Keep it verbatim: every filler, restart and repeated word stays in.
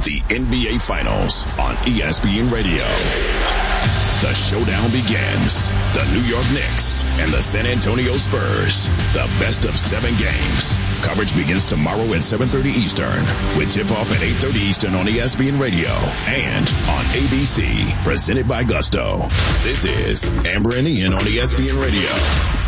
the N B A Finals on E S P N Radio. The showdown begins. The New York Knicks and the San Antonio Spurs. The best of seven games. Coverage begins tomorrow at seven thirty Eastern with tip-off at eight thirty Eastern on E S P N Radio and on A B C. Presented by Gusto. This is Amber and Ian on E S P N Radio.